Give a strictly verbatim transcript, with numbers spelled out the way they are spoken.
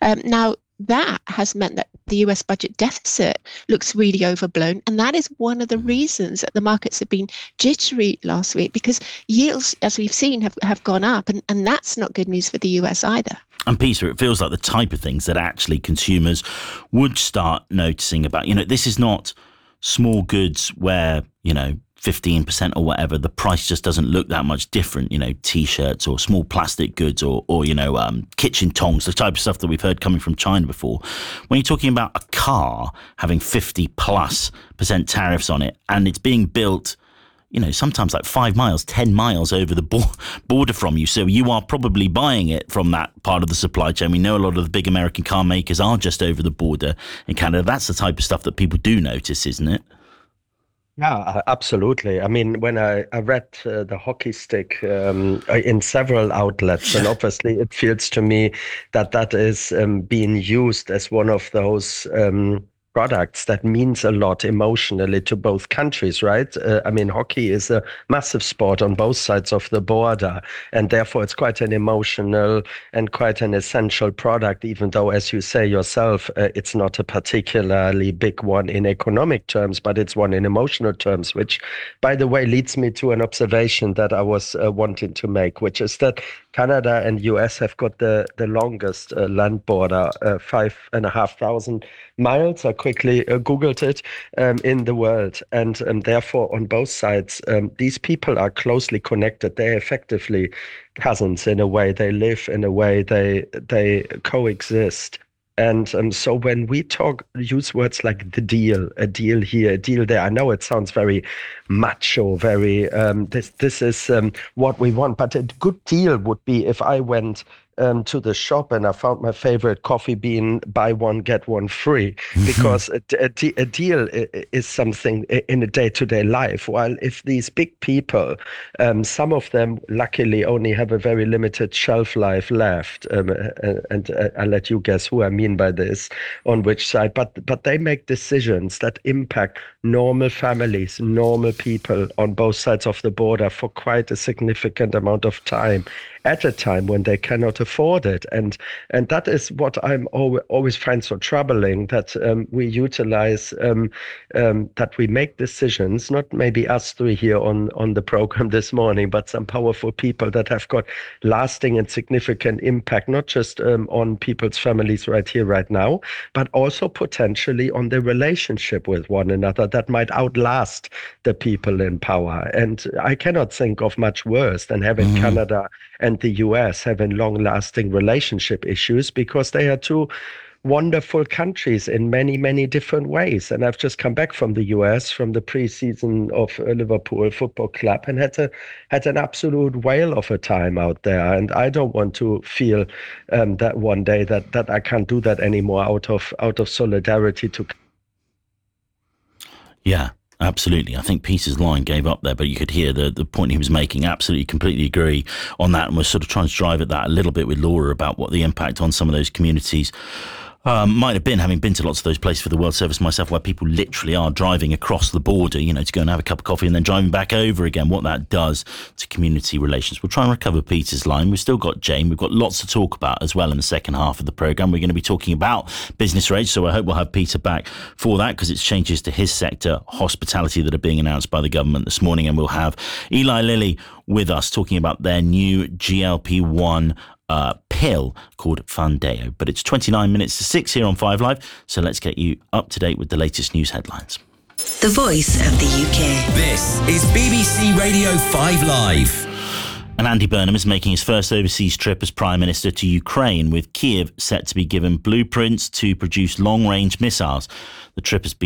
Um, now, that has meant that the U S budget deficit looks really overblown. And that is one of the reasons that the markets have been jittery last week, because yields, as we've seen, have, have gone up. And, and that's not good news for the U S either. And Peter, it feels like the type of things that actually consumers would start noticing about. You know, this is not small goods where, you know, fifteen percent or whatever, the price just doesn't look that much different, you know, T-shirts or small plastic goods or, or you know, um, kitchen tongs, the type of stuff that we've heard coming from China before. When you're talking about a car having fifty plus percent tariffs on it and it's being built, you know, sometimes like five miles, ten miles over the bo- border from you. So you are probably buying it from that part of the supply chain. We know a lot of the big American car makers are just over the border in Canada. That's the type of stuff that people do notice, isn't it? Yeah, absolutely. I mean, when I, I read uh, the hockey stick um, in several outlets, and obviously it feels to me that that is um, being used as one of those um, products that means a lot emotionally to both countries, right? Uh, I mean, hockey is a massive sport on both sides of the border, and therefore it's quite an emotional and quite an essential product, even though, as you say yourself, uh, it's not a particularly big one in economic terms, but it's one in emotional terms, which, by the way, leads me to an observation that I was uh, wanting to make, which is that Canada and U S have got the, the longest uh, land border, uh, five and a half thousand miles. I quickly uh, Googled it um, in the world. And um, therefore, on both sides, um, these people are closely connected. They're effectively cousins in a way. They live in a way. They, they coexist. And um, so when we talk, use words like the deal, a deal here, a deal there, I know it sounds very macho, very, um, this, this is um, what we want. But a good deal would be if I went Um, to the shop and I found my favorite coffee bean, buy one, get one free, because a, a, a deal is something in a day-to-day life. While if these big people, um, some of them luckily only have a very limited shelf life left, um, and, and uh, I'll let you guess who I mean by this, on which side, but, but they make decisions that impact normal families, normal people on both sides of the border for quite a significant amount of time, at a time when they cannot afford it. And and that is what I'm always, always find so troubling, that um, we utilize, um, um, that we make decisions, not maybe us three here on, on the program this morning, but some powerful people that have got lasting and significant impact, not just um, on people's families right here, right now, but also potentially on their relationship with one another that might outlast the people in power. And I cannot think of much worse than having mm-hmm. Canada and the U S having long-lasting relationship issues, because they are two wonderful countries in many, many different ways. And I've just come back from the U S, from the preseason of Liverpool Football Club, and had a had an absolute whale of a time out there. And I don't want to feel um, that one day that that I can't do that anymore out of out of solidarity to. Yeah. Absolutely. I think Peter's line gave up there, but you could hear the, the point he was making. Absolutely, completely agree on that. And we're sort of trying to drive at that a little bit with Laura about what the impact on some of those communities Um, might have been, having been to lots of those places for the World Service myself, where people literally are driving across the border, you know, to go and have a cup of coffee and then driving back over again, what that does to community relations. We'll try and recover Peter's line. We've still got Jane. We've got lots to talk about as well in the second half of the programme. We're going to be talking about business rates, so I hope we'll have Peter back for that, because it's changes to his sector, hospitality, that are being announced by the government this morning. And we'll have Eli Lilly with us talking about their new G L P one Uh, pill called Foundayo. But it's twenty-nine minutes to six here on Five Live, so let's get you up to date with the latest news headlines. The voice of the U K. This is B B C Radio Five Live. And Andy Burnham is making his first overseas trip as Prime Minister to Ukraine, with Kiev set to be given blueprints to produce long-range missiles. The trip has been